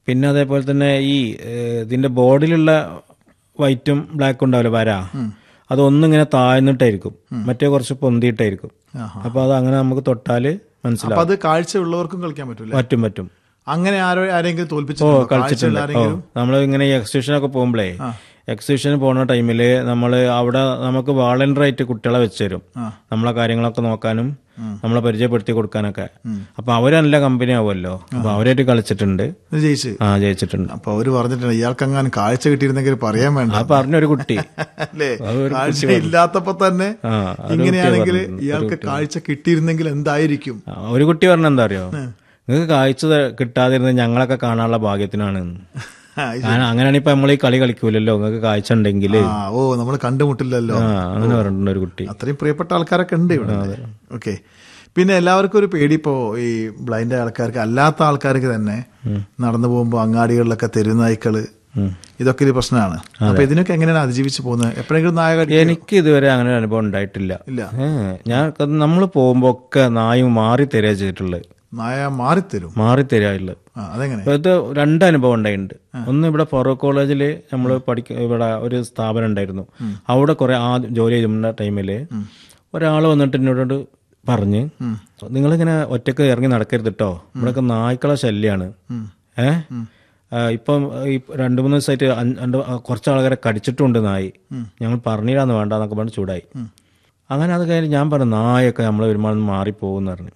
പിന്നെ അതേപോലെ തന്നെ ഈ ഇതിന്റെ ബോർഡിലുള്ള വൈറ്റും ബ്ലാക്കും ഉണ്ടാവില്ല വര, അതൊന്നിങ്ങനെ താഴ്ന്നിട്ടായിരിക്കും, മറ്റേ കുറച്ച് പൊന്തിയിട്ടായിരിക്കും. അപ്പൊ അത് അങ്ങനെ നമുക്ക് തൊട്ടാല് മനസ്സിലാവും. അത് കാഴ്ച ഉള്ളവർക്കും കളിക്കാൻ പറ്റൂല? പറ്റും. അങ്ങനെ ആരെങ്കിലും തോൽപ്പിച്ചോ? കളിച്ചിട്ടുണ്ട്. നമ്മൾ ഇങ്ങനെ എക്സിബിഷനൊക്കെ പോകുമ്പോഴേ, എക്സിബിഷന് പോകുന്ന ടൈമില് നമ്മള് അവിടെ നമുക്ക് വാളണ്ടിയർ ആയിട്ട് കുട്ടികളെ വെച്ചുതരും, നമ്മളെ കാര്യങ്ങളൊക്കെ നോക്കാനും നമ്മളെ പരിചയപ്പെടുത്തി കൊടുക്കാനൊക്കെ. അപ്പൊ അവര് നല്ല കമ്പനി ആവുമല്ലോ. അപ്പൊ അവരായിട്ട് കളിച്ചിട്ടുണ്ട്, ജയിച്ചിട്ടുണ്ട്. അപ്പൊ അവര് പറഞ്ഞിട്ടുണ്ട് ഇയാൾക്ക് അങ്ങനെ കാഴ്ച കിട്ടിയിരുന്നെങ്കിൽ പറയാൻ വേണ്ട. അത് പറഞ്ഞൊരു കുട്ടി അല്ലേ, കാഴ്ച ഇല്ലാത്തപ്പോ തന്നെ ഇങ്ങനെയാണെങ്കിൽ ഇയാൾക്ക് കാഴ്ച കിട്ടിയിരുന്നെങ്കിൽ എന്തായിരിക്കും. ഒരു കുട്ടി പറഞ്ഞ എന്താ അറിയോ, നിങ്ങൾക്ക് കാഴ്ച കിട്ടാതിരുന്നത് ഞങ്ങളൊക്കെ കാണാനുള്ള ഭാഗ്യത്തിനാണ്. അങ്ങനെയാണ് ഇപ്പൊ നമ്മൾ ഈ കളി കളിക്കൂലല്ലോ, നിങ്ങൾക്ക് കാഴ്ച ഉണ്ടെങ്കിൽ. നമ്മൾ കണ്ടുമുട്ടില്ലല്ലോ. അങ്ങനെ പറഞ്ഞിട്ടുണ്ട് ഒരു കുട്ടി. അത്രയും പ്രിയപ്പെട്ട ആൾക്കാരൊക്കെ ഉണ്ട് ഇവിടെ. ഓക്കെ. പിന്നെ എല്ലാവർക്കും ഒരു പേടി, ഇപ്പോ ഈ ബ്ലൈൻഡ് ആൾക്കാർക്ക്, അല്ലാത്ത ആൾക്കാർക്ക് തന്നെ നടന്നു പോകുമ്പോ അങ്ങാടികളിലൊക്കെ തെരുനായ്ക്കള്, ഇതൊക്കെ ഒരു പ്രശ്നമാണ്. അപ്പൊ ഇതിനൊക്കെ എങ്ങനെയാണ് അതിജീവിച്ച് പോകുന്നത്? എപ്പോഴെങ്കിലും നായ കടിക്കും? എനിക്ക് ഇതുവരെ അങ്ങനെ ഒരു അനുഭവം ഉണ്ടായിട്ടില്ല. ഞാൻ നമ്മൾ പോകുമ്പോ ഒക്കെ നായും മാറി തരിക ചെയ്തിട്ടുള്ളത്. നായ മാറിത്തരാ? അതെങ്ങനെ? ഇത് രണ്ടനുഭവം ഉണ്ടായിട്ടുണ്ട്. ഒന്ന്, ഇവിടെ ഫറൂഖ് കോളേജില് നമ്മൾ ഇവിടെ ഒരു സ്ഥാപനം ഉണ്ടായിരുന്നു. അവിടെ കുറെ ജോലി ചെയ്യുന്ന ടൈമില് ഒരാൾ വന്നിട്ട് എന്നോട് പറഞ്ഞ്, നിങ്ങളിങ്ങനെ ഒറ്റക്ക് ഇറങ്ങി നടക്കരുത് കേട്ടോ, ഇവിടെയൊക്കെ നായ്ക്കളെ ശല്യാണ്. ഇപ്പം ഈ 2-3 ദിവസമായിട്ട് കുറച്ച് ആൾക്കാരെ കടിച്ചിട്ടുണ്ട് നായി, ഞങ്ങൾ പറഞ്ഞില്ലാന്ന് വേണ്ടെന്നൊക്കെ പറഞ്ഞ് ചൂടായി. അങ്ങനെ അത് കഴിഞ്ഞ് ഞാൻ പറഞ്ഞു, നായൊക്കെ നമ്മൾ വരുമാനം മാറിപ്പോകുമെന്ന് പറഞ്ഞു.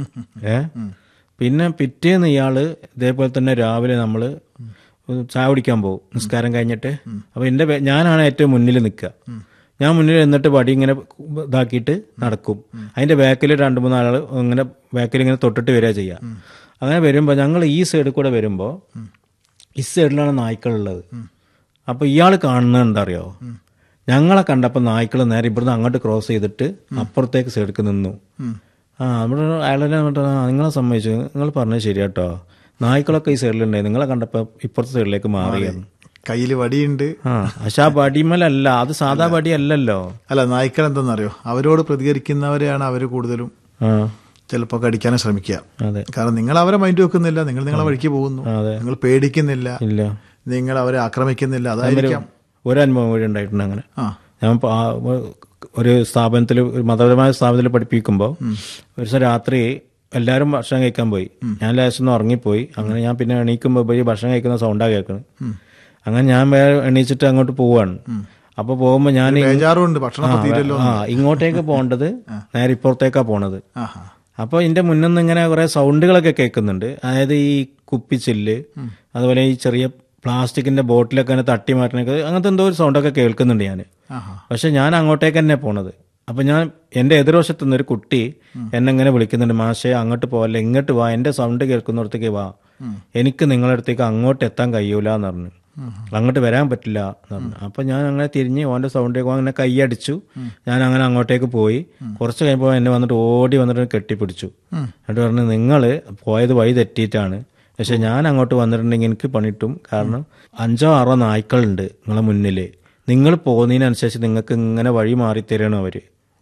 പിന്നെ പിറ്റേന്ന് ഇയാള് ഇതേപോലെ തന്നെ രാവിലെ നമ്മള് ചായ കുടിക്കാൻ പോകും നിസ്കാരം കഴിഞ്ഞിട്ട്. അപ്പൊ ഞാനാണ് ഏറ്റവും മുന്നിൽ നിൽക്കുക. ഞാൻ മുന്നിൽ നിന്നിട്ട് വടി ഇങ്ങനെ ഇതാക്കിയിട്ട് നടക്കും. അതിന്റെ ബാക്കിൽ 2-3 ആളുകൾ ഇങ്ങനെ ബാക്കിൽ ഇങ്ങനെ തൊട്ടിട്ട് വരിക ചെയ്യുക. അങ്ങനെ വരുമ്പോ ഞങ്ങൾ ഈ സൈഡിൽ കൂടെ വരുമ്പോ ഈ സൈഡിലാണ് നായ്ക്കളുള്ളത്. അപ്പൊ ഇയാൾ കാണുന്നത് എന്താ അറിയോ, ഞങ്ങളെ കണ്ടപ്പോ നായ്ക്കൾ നേരെ ഇവിടുന്ന് അങ്ങോട്ട് ക്രോസ് ചെയ്തിട്ട് അപ്പുറത്തേക്ക് സൈഡിലേക്ക് നിന്നു. നമ്മുടെ അയാളെ നിങ്ങളെ സമ്മതിച്ചു, നിങ്ങൾ പറഞ്ഞത് ശരിയാട്ടോ, നായ്ക്കളൊക്കെ ഈ സൈഡിലുണ്ടായി, നിങ്ങളെ കണ്ടപ്പോ ഇപ്പുറത്തെ സൈഡിലേക്ക് മാറിയാണ്. കയ്യില് വടിയുണ്ട്. പക്ഷെ ആ വടിമലല്ല, അത് സാധാ വടി അല്ലല്ലോ. അല്ല, നായ്ക്കൾ എന്താണെന്നറിയോ, അവരോട് പ്രതികരിക്കുന്നവരെയാണ് അവര് കൂടുതലും ചിലപ്പോ കടിക്കാനും ശ്രമിക്കുക. കാരണം നിങ്ങൾ അവരെ മൈൻഡ് വെക്കുന്നില്ല, നിങ്ങൾ നിങ്ങളെ വഴിക്ക് പോകുന്നു, നിങ്ങൾ പേടിക്കുന്നില്ല, നിങ്ങൾ അവരെ ആക്രമിക്കുന്നില്ല. അതായിരിക്കാം. ഒരു അനുഭവം കൂടി ഉണ്ടായിട്ടുണ്ട് അങ്ങനെ. ഞാൻ ഒരു സ്ഥാപനത്തിൽ, ഒരു മതപരമായ സ്ഥാപനത്തിൽ പഠിപ്പിക്കുമ്പോൾ ഒരു ദിവസം രാത്രി എല്ലാവരും ഭക്ഷണം കഴിക്കാൻ പോയി. ഞാൻ ലേശം ഉറങ്ങിപ്പോയി. അങ്ങനെ ഞാൻ പിന്നെ എണീക്കുമ്പോൾ ഭക്ഷണം കഴിക്കുന്ന സൗണ്ടാ കേൾക്കുന്നത്. അങ്ങനെ ഞാൻ വേറെ എണീച്ചിട്ട് അങ്ങോട്ട് പോവാണ്. അപ്പൊ പോകുമ്പോ ഞാൻ ഇങ്ങോട്ടേക്ക് പോകേണ്ടത് നേരെ ഇപ്പുറത്തേക്കാ പോണത്. അപ്പൊ ഇതിന്റെ മുന്നിൽ നിന്ന് ഇങ്ങനെ കുറെ സൗണ്ടുകളൊക്കെ കേൾക്കുന്നുണ്ട്. അതായത് ഈ കുപ്പിച്ചില്ല്, അതുപോലെ ഈ ചെറിയ പ്ലാസ്റ്റിക്കിന്റെ ബോട്ടിലൊക്കെ അങ്ങനെ തട്ടി മാറ്റണൊക്കെ, അങ്ങനത്തെ എന്തോ ഒരു സൗണ്ടൊക്കെ കേൾക്കുന്നുണ്ട് ഞാൻ. പക്ഷെ ഞാൻ അങ്ങോട്ടേക്ക് തന്നെ പോണത്. അപ്പൊ ഞാൻ എന്റെ എതിർവശത്തു നിന്നൊരു കുട്ടി എന്നെ ഇങ്ങനെ വിളിക്കുന്നുണ്ട്, മാഷേ അങ്ങോട്ട് പോവല്ലേ, ഇങ്ങോട്ട് വാ, എന്റെ സൗണ്ട് കേൾക്കുന്നിടത്തേക്ക് വാ, എനിക്ക് നിങ്ങളുടെ അടുത്തേക്ക് അങ്ങോട്ട് എത്താൻ കഴിയൂല എന്ന് പറഞ്ഞു, അങ്ങോട്ട് വരാൻ പറ്റില്ല എന്ന് പറഞ്ഞു. അപ്പൊ ഞാൻ അങ്ങനെ തിരിഞ്ഞ് ഓന്റെ സൗണ്ടേക്ക് അങ്ങനെ കൈയടിച്ചു. ഞാൻ അങ്ങനെ അങ്ങോട്ടേക്ക് പോയി. കുറച്ച് കഴിയുമ്പോൾ എന്നെ വന്നിട്ട് ഓടി വന്നിട്ട് കെട്ടിപ്പിടിച്ചു. എന്നിട്ട് പറഞ്ഞു, നിങ്ങള് പോയത് വഴി തെറ്റിയിട്ടാണ്, പക്ഷെ ഞാൻ അങ്ങോട്ട് വന്നിട്ടുണ്ടെങ്കിൽ എനിക്ക് പണിയിട്ടും. കാരണം 5-6 നായ്ക്കളുണ്ട് നിങ്ങളെ മുന്നില്, നിങ്ങൾ പോകുന്നതിനനുസരിച്ച് നിങ്ങൾക്ക് ഇങ്ങനെ വഴി മാറി തരണം അവര്.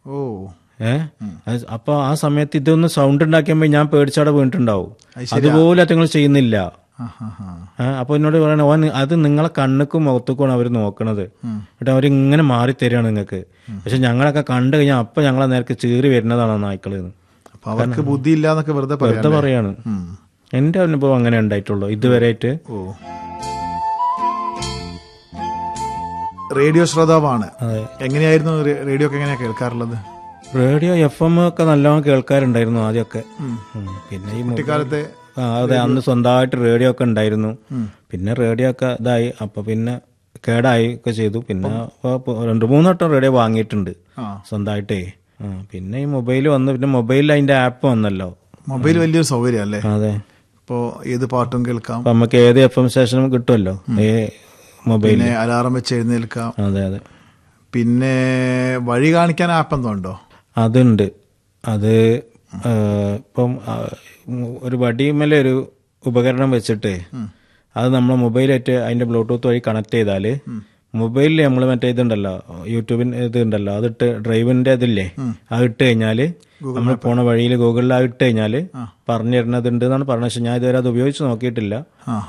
അപ്പൊ ആ സമയത്ത് ഇതൊന്ന് സൗണ്ട് ഉണ്ടാക്കിയപ്പോ ഞാൻ പേടിച്ചവിടെ വീണിട്ടുണ്ടാവും. അതുപോലെ നിങ്ങൾ ചെയ്യുന്നില്ല. അപ്പൊ എന്നോട് പറയണ, അത് നിങ്ങളെ കണ്ണുക്കും മുഖത്തേക്കുമാണ് അവര് നോക്കണത്, എന്നിട്ട് അവരിങ്ങനെ മാറി തരികയാണ് നിങ്ങൾക്ക്. പക്ഷെ ഞങ്ങളൊക്കെ കണ്ടു കഴിഞ്ഞാൽ അപ്പൊ ഞങ്ങളെ നേരത്തെ ചീറി വരുന്നതാണ് നായ്ക്കള്. അവർക്ക് ബുദ്ധിയില്ല എന്നൊക്കെ വെറുതെ പറയാണ്. എന്റെ അനുഭവം അങ്ങനെ ഉണ്ടായിട്ടുള്ളൂ ഇതുവരെയായിട്ട്. റേഡിയോ ശ്രോതാവാണ്. എങ്ങനെയായിരുന്നു റേഡിയോ ഒക്കെ എങ്ങനെയാ കേൾക്കാറുള്ളത്? റേഡിയോ FM ഒക്കെ നല്ലോണം കേൾക്കാറുണ്ടായിരുന്നു ആദ്യമൊക്കെ. പിന്നെ ഈ കുട്ടിക്കാലത്തെ അതെ, അന്ന് സ്വന്തമായിട്ട് റേഡിയോ ഒക്കെ ഉണ്ടായിരുന്നു. പിന്നെ റേഡിയോ ഒക്കെ ഇതായി, അപ്പൊ പിന്നെ കേടായി ഒക്കെ ചെയ്തു. പിന്നെ 2-3 വട്ടം റേഡിയോ വാങ്ങിയിട്ടുണ്ട് സ്വന്തമായിട്ടേ. പിന്നെ ഈ മൊബൈൽ വന്നു. പിന്നെ മൊബൈലിൽ അതിന്റെ ആപ്പ് വന്നല്ലോ. മൊബൈൽ വലിയൊരു സൗകര്യം അല്ലേ? അതെ. ഇപ്പോ ഏത് പാട്ടും കേൾക്കാം, നമുക്ക് ഏത് FM സ്റ്റേഷനും കിട്ടുമല്ലോ മൊബൈലിൽ. അലാറം വെച്ച് എഴുന്നേൽക്കാം. അതെ അതെ. പിന്നെ വഴി കാണിക്കാൻ ആപ്പ് എന്തോ ഉണ്ടോ? അതുണ്ട്. അത് ഇപ്പം ഒരു വടിമേലെ ഒരു ഉപകരണം വെച്ചിട്ട് അത് നമ്മളെ മൊബൈലായിട്ട് അതിന്റെ ബ്ലൂടൂത്ത് വഴി കണക്ട് ചെയ്താല് മൊബൈലിൽ നമ്മൾ മറ്റേ ഇതുണ്ടല്ലോ, യൂട്യൂബിന് ഇതുണ്ടല്ലോ, അതിട്ട് ഡ്രൈവിന്റെ ഇതില്ലേ, അത് ഇട്ട് കഴിഞ്ഞാല് നമ്മൾ പോണ വഴിയിൽ ഗൂഗിളിൽ അത് ഇട്ട് കഴിഞ്ഞാല് പറഞ്ഞു തരുന്നതുണ്ട് എന്നാണ് പറഞ്ഞത്. പക്ഷെ ഞാൻ ഇതുവരെ അത് ഉപയോഗിച്ച് നോക്കിയിട്ടില്ല.